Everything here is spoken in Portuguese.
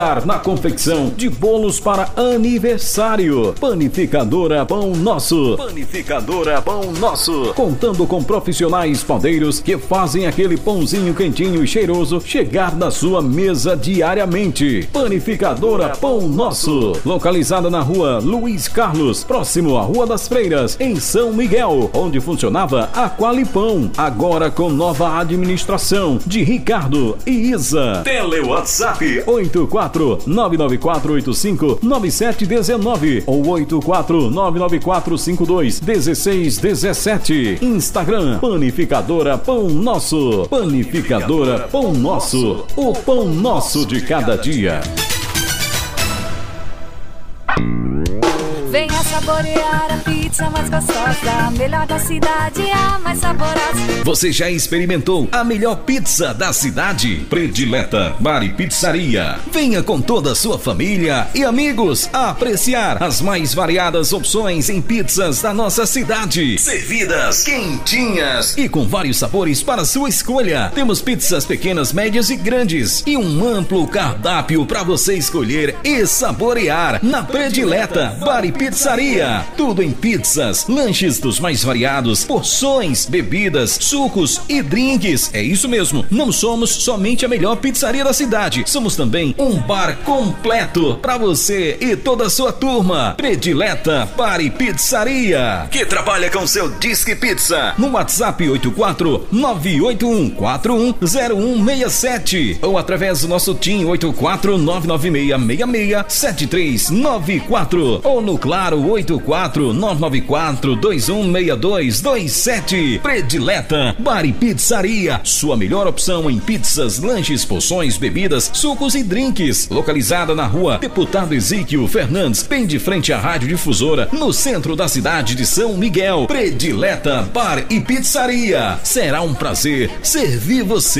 Na confecção de bolos para aniversário. Panificadora Pão Nosso. Panificadora Pão Nosso. Contando com profissionais padeiros que fazem aquele pãozinho quentinho e cheiroso chegar na sua mesa diariamente. Panificadora Pão Nosso. Localizada na rua Luiz Carlos, próximo à Rua das Freiras, em São Miguel, onde funcionava a Qualipão. Agora com nova administração de Ricardo e Isa. Tele-WhatsApp 84994859719 ou 84994521617. Instagram Panificadora Pão Nosso. Panificadora Pão Nosso. O pão nosso de cada dia. Venha saborear a pizza mais gostosa, melhor da cidade, a mais saborosa. Você já experimentou a melhor pizza da cidade? Predileta Bar e Pizzaria. Venha com toda a sua família e amigos apreciar as mais variadas opções em pizzas da nossa cidade. Servidas quentinhas e com vários sabores para sua escolha. Temos pizzas pequenas, médias e grandes e um amplo cardápio para você escolher e saborear na Predileta Bar e Pizzaria. Tudo em pizzas, lanches dos mais variados, porções, bebidas, sucos e drinks. É isso mesmo, não somos somente a melhor pizzaria da cidade, somos também um bar completo para você e toda a sua turma. Predileta Bar e Pizzaria, que trabalha com seu Disque Pizza no WhatsApp 84981410167 ou através do nosso TIM 84996667394 ou no Claro 84994216227. Predileta Bar e Pizzaria, sua melhor opção em pizzas, lanches, porções, bebidas, sucos e drinks. Localizada na rua Deputado Ezequiel Fernandes, bem de frente à Rádio Difusora, no centro da cidade de São Miguel. Predileta Bar e Pizzaria. Será um prazer servir você.